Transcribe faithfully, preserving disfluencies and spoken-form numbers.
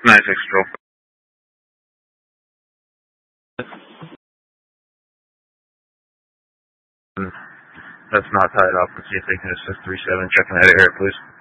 nine six control. That's not tied off. Let's see if they can assist three seven. Checking that air, please.